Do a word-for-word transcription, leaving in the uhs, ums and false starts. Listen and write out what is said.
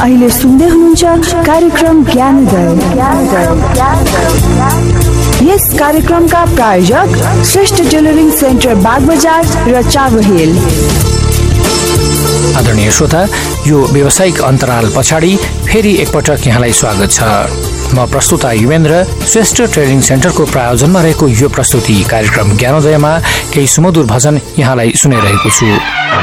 अहिले सुन्दै हुनुहुन्छ कार्यक्रम ज्ञानोदय। यस कार्यक्रमका प्रायोजक श्रेष्ठ टेलरिङ सेन्टर बागबजार र चाबहिल। आदरणीय श्रोता, यो व्यावसायिक अन्तराल पछाडि फेरि एकपटक यहाँलाई स्वागत छ। म प्रस्तुता युवेन्द्र श्रेष्ठ ट्रेनिङ सेन्टरको प्रायोजनमा रहेको यो प्रस्तुति कार्यक्रम ज्ञानोदयमा केही सुमधुर भजन यहाँलाई सुनाइरहेको छु।